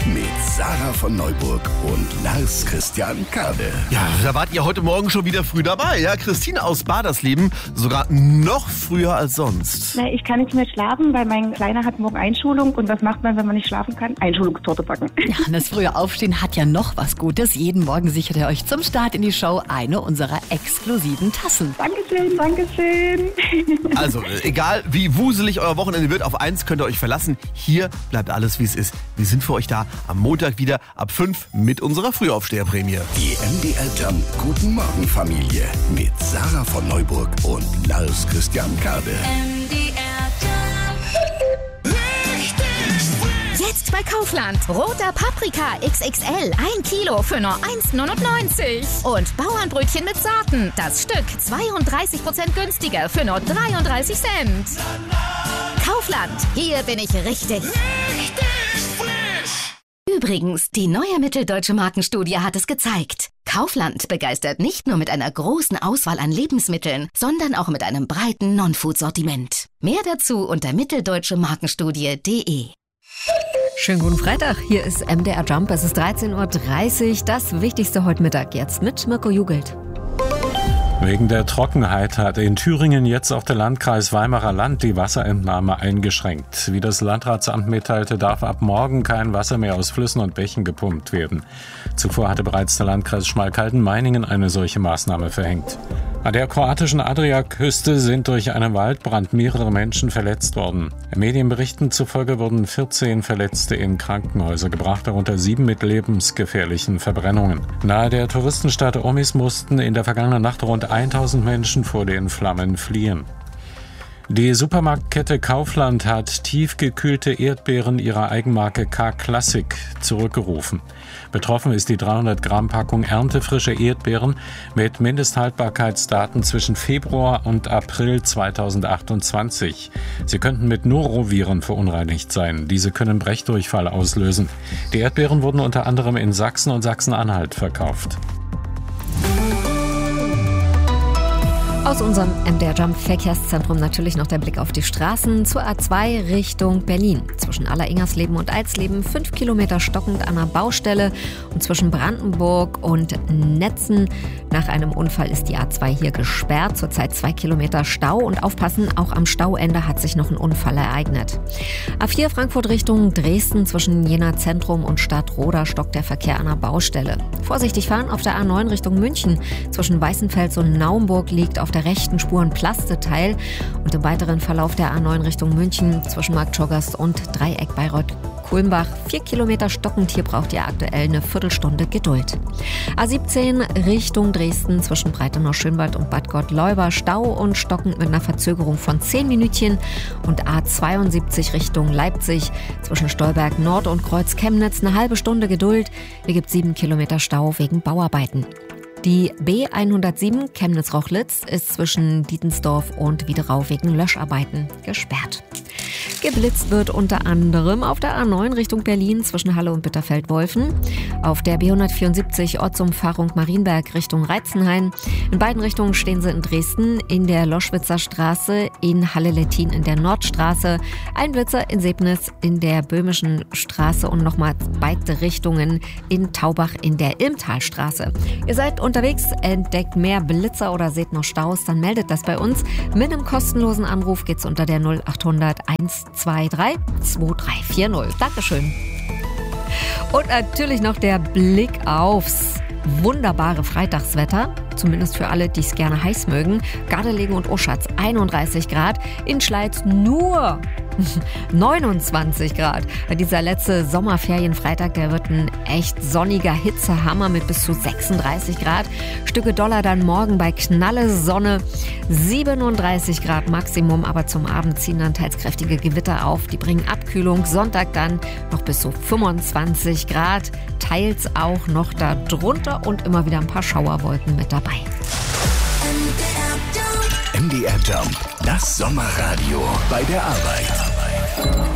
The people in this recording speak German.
mit Sarah von Neuburg und Lars Christian Kade. Ja, da wart ihr heute Morgen schon wieder früh dabei. Ja, Christine aus Badersleben, sogar noch früher als sonst. Na, ich kann nicht mehr schlafen, weil mein Kleiner hat morgen Einschulung. Und was macht man, wenn man nicht schlafen kann? Einschulungstorte backen. Ja, und das frühe Aufstehen hat ja noch was Gutes. Jeden Morgen sichert ihr euch zum Start in die Show eine unserer exklusiven Tassen. Dankeschön, Dankeschön. Also, egal wie wuselig euer Wochenende wird, auf eins könnt ihr euch verlassen. Hier bleibt alles, wie es ist. Wir sind für euch da am Montag wieder ab 5 mit unserer Frühaufsteherprämie. Die MDR Jump Guten Morgen Familie mit Sarah von Neuburg und Lars Christian Kade. Jetzt bei Kaufland. Roter Paprika XXL. 1 Kilo für nur 1,99. Und Bauernbrötchen mit Sorten. Das Stück 32% günstiger für nur 33 Cent. Kaufland. Hier bin ich richtig. Übrigens, die neue Mitteldeutsche Markenstudie hat es gezeigt. Kaufland begeistert nicht nur mit einer großen Auswahl an Lebensmitteln, sondern auch mit einem breiten Non-Food-Sortiment. Mehr dazu unter mitteldeutschemarkenstudie.de. Schönen guten Freitag, hier ist MDR Jump, es ist 13.30 Uhr, das Wichtigste heute Mittag jetzt mit Mirko Jugelt. Wegen der Trockenheit hat in Thüringen jetzt auch der Landkreis Weimarer Land die Wasserentnahme eingeschränkt. Wie das Landratsamt mitteilte, darf ab morgen kein Wasser mehr aus Flüssen und Bächen gepumpt werden. Zuvor hatte bereits der Landkreis Schmalkalden-Meiningen eine solche Maßnahme verhängt. An der kroatischen Adriaküste sind durch einen Waldbrand mehrere Menschen verletzt worden. Medienberichten zufolge wurden 14 Verletzte in Krankenhäuser gebracht, darunter 7 mit lebensgefährlichen Verbrennungen. Nahe der Touristenstadt Omis mussten in der vergangenen Nacht rund 1000 Menschen vor den Flammen fliehen. Die Supermarktkette Kaufland hat tiefgekühlte Erdbeeren ihrer Eigenmarke K-Classic zurückgerufen. Betroffen ist die 300-Gramm-Packung erntefrische Erdbeeren mit Mindesthaltbarkeitsdaten zwischen Februar und April 2028. Sie könnten mit Noroviren verunreinigt sein. Diese können Brechdurchfall auslösen. Die Erdbeeren wurden unter anderem in Sachsen und Sachsen-Anhalt verkauft. Aus unserem MDR Jump Verkehrszentrum natürlich noch der Blick auf die Straßen zur A2 Richtung Berlin. Zwischen Alleringersleben und Alsleben 5 Kilometer stockend an der Baustelle und zwischen Brandenburg und Netzen. Nach einem Unfall ist die A2 hier gesperrt. Zurzeit 2 Kilometer Stau und aufpassen, auch am Stauende hat sich noch ein Unfall ereignet. A4 Frankfurt Richtung Dresden zwischen Jena Zentrum und Stadtroda stockt der Verkehr an der Baustelle. Vorsichtig fahren auf der A9 Richtung München. Zwischen Weißenfels und Naumburg liegt auf der rechten Spur ein Plasteteil und im weiteren Verlauf der A9 Richtung München zwischen Marktschorgast und Dreieck Bayreuth-Kulmbach 4 Kilometer stockend. Hier braucht ihr aktuell eine Viertelstunde Geduld. A17 Richtung Dresden zwischen Breitenau-Schönwald und Bad Gottleuba Stau und stockend mit einer Verzögerung von 10 Minütchen und A72 Richtung Leipzig zwischen Stolberg Nord und Kreuz Chemnitz eine halbe Stunde Geduld. Hier gibt es 7 Kilometer Stau wegen Bauarbeiten. Die B107 Chemnitz-Rochlitz ist zwischen Dietensdorf und Wiederau wegen Löscharbeiten gesperrt. Geblitzt wird unter anderem auf der A9 Richtung Berlin zwischen Halle und Bitterfeld-Wolfen, auf der B174 Ortsumfahrung Marienberg Richtung Reitzenhain. In beiden Richtungen stehen sie in Dresden, in der Loschwitzer Straße, in Halle-Lettin in der Nordstraße, ein Blitzer in Sebnitz in der Böhmischen Straße und nochmal beide Richtungen in Taubach in der Ilmtalstraße. Ihr seid unterwegs, entdeckt mehr Blitzer oder seht noch Staus, dann meldet das bei uns. Mit einem kostenlosen Anruf geht's unter der 0800 123 2340. Dankeschön. Und natürlich noch der Blick aufs wunderbare Freitagswetter. Zumindest für alle, die es gerne heiß mögen. Gardelegen und Oschatz 31 Grad. In Schleiz nur 29 Grad. Dieser letzte Sommerferienfreitag, der wird ein echt sonniger Hitzehammer mit bis zu 36 Grad. Stücke doller dann morgen bei knalle Sonne. 37 Grad Maximum, aber zum Abend ziehen dann teils kräftige Gewitter auf. Die bringen Abkühlung. Sonntag dann noch bis zu 25 Grad. Teils auch noch da drunter und immer wieder ein paar Schauerwolken mit dabei. MDR Jump, das Sommerradio bei der Arbeit.